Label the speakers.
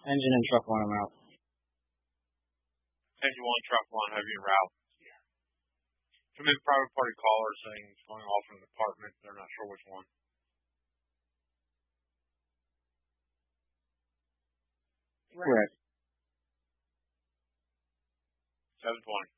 Speaker 1: Engine and truck one, I'm out.
Speaker 2: Engine 1, truck 1, heavy en route. Come in private party caller saying it's going off in an apartment. They're not sure which one.
Speaker 1: Correct.
Speaker 2: 720.